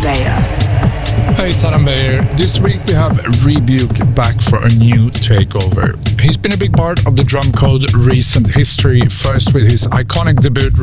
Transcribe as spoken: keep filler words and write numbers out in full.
Beyer. Hey, it's Adam Beyer. This week we have Rebuke back for a new takeover. He's been a big part of the Drum Code recent history, first with his iconic debut